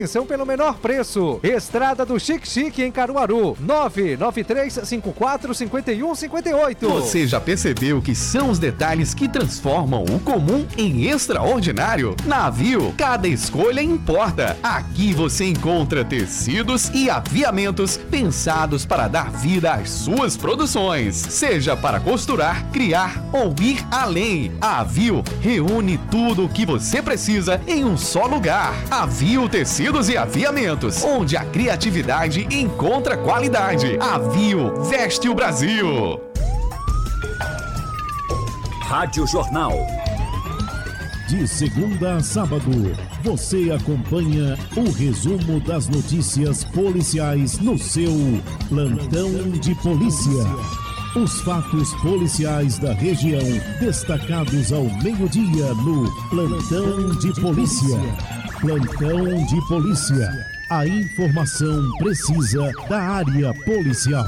Atenção pelo menor preço. Estrada do Chique Chique em Caruaru. 993545158. Você já percebeu que são os detalhes que transformam o comum em extraordinário? Na Aviu, cada escolha importa. Aqui você encontra tecidos e aviamentos pensados para dar vida às suas produções. Seja para costurar, criar ou ir além. A Aviu reúne tudo o que você precisa em um só lugar. Aviu Tecidos e Aviamentos, onde a criatividade encontra qualidade. Aviu veste o Brasil. Rádio Jornal. De segunda a sábado, você acompanha o resumo das notícias policiais no seu Plantão de Polícia. Os fatos policiais da região, destacados ao meio-dia no Plantão de Polícia. Plantão de Polícia. A informação precisa da área policial.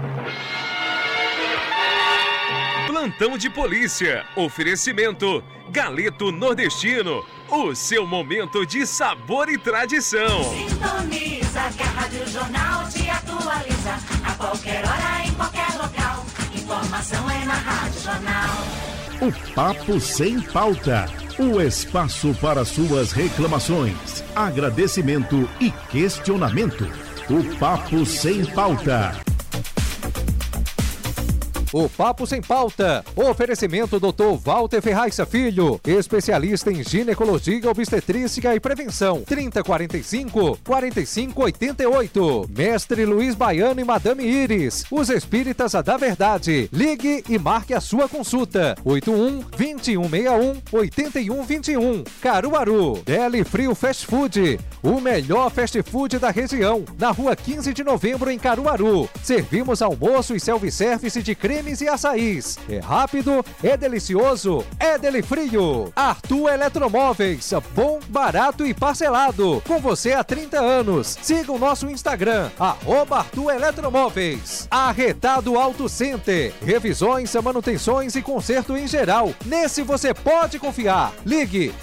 Plantão de Polícia. Oferecimento Galeto Nordestino. O seu momento de sabor e tradição. Sintoniza que a Rádio Jornal te atualiza. A qualquer hora, em qualquer local. Informação é na Rádio Jornal. O Papo Sem Pauta. O espaço para suas reclamações, agradecimento e questionamento. O Papo Sem Pauta. O Papo Sem Pauta. Oferecimento Dr. Walter Ferraz Filho, especialista em ginecologia, obstetrícia e prevenção. 3045-4588. Mestre Luiz Baiano e Madame Iris, os espíritas da verdade. Ligue e marque a sua consulta. 81-2161-8121. Caruaru. Deli Frio Fast Food, o melhor fast food da região. Na rua 15 de novembro em Caruaru. Servimos almoço e self-service de cremes e açaís. É rápido, é delicioso, é Deli Frio. Arthur Eletromóveis, bom, barato e parcelado. Com você há 30 anos. Siga o nosso Instagram, @Arthur Eletromóveis. Arretado Auto Center. Revisões, manutenções e conserto em geral. Nesse você pode confiar. Ligue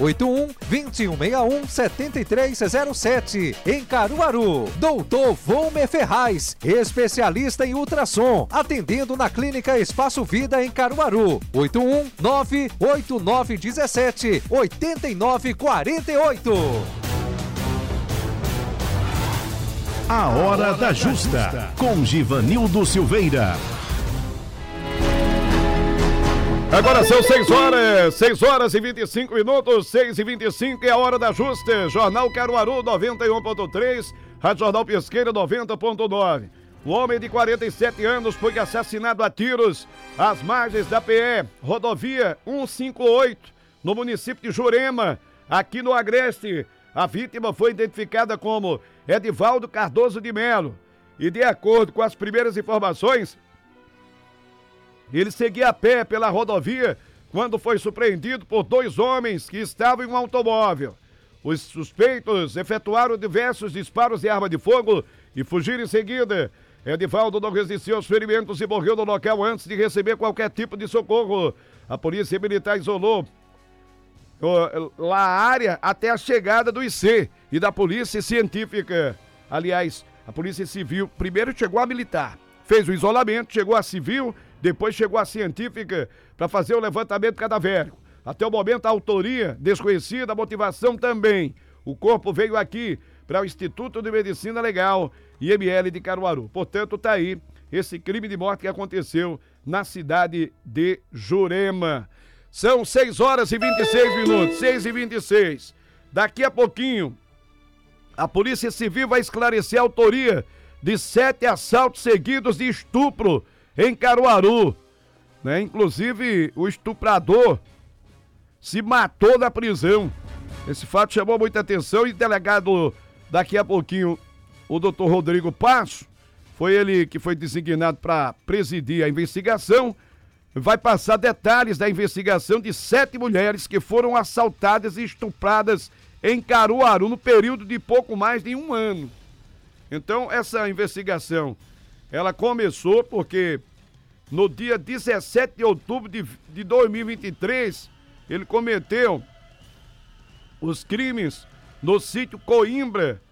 81-2161-7307. Em Caruaru. Doutor Volmer Ferraz, especialista em ultrassom. Atendendo na Clínica Espaço Vida em Caruaru. 81-98917-8948. A Hora da Justa, com Givanildo Silveira. Agora são 6 horas e 25 minutos, 6h25 é a Hora da Justa. Jornal Caruaru 91.3, Rádio Jornal Pesqueira 90.9. Um homem de 47 anos foi assassinado a tiros às margens da PE, rodovia 158, no município de Jurema, aqui no Agreste. A vítima foi identificada como Edivaldo Cardoso de Melo e, de acordo com as primeiras informações, ele seguia a pé pela rodovia quando foi surpreendido por 2 homens que estavam em um automóvel. Os suspeitos efetuaram diversos disparos de arma de fogo e fugiram em seguida. Edivaldo não resistiu aos ferimentos e morreu no local antes de receber qualquer tipo de socorro. A polícia militar isolou lá a área até a chegada do IC e da polícia científica. Aliás, a polícia civil primeiro chegou a militar, fez o isolamento, chegou a civil, depois chegou a científica para fazer o levantamento cadavérico. Até o momento a autoria desconhecida, a motivação também. O corpo veio aqui para o Instituto de Medicina Legal, IML de Caruaru. Portanto, está aí esse crime de morte que aconteceu na cidade de Jurema. São 6 horas e 26 minutos, 6h26. Daqui a pouquinho, a Polícia Civil vai esclarecer a autoria de 7 assaltos seguidos de estupro em Caruaru. Inclusive, o estuprador se matou na prisão. Esse fato chamou muita atenção e o delegado, daqui a pouquinho, o doutor Rodrigo Passo, foi ele que foi designado para presidir a investigação, vai passar detalhes da investigação de 7 mulheres que foram assaltadas e estupradas em Caruaru no período de pouco mais de 1 ano. Então, essa investigação, ela começou porque no dia 17 de outubro de 2023, ele cometeu os crimes no sítio Coimbra,